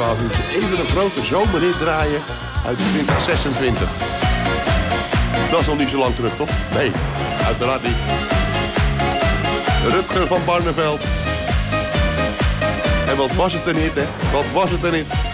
12 uur even een grote zomerhit draaien uit 2026. Dat is nog niet zo lang terug, toch? Nee, uiteraard niet. Rutger van Barneveld. En wat was het een hit, hè? Wat was het een hit?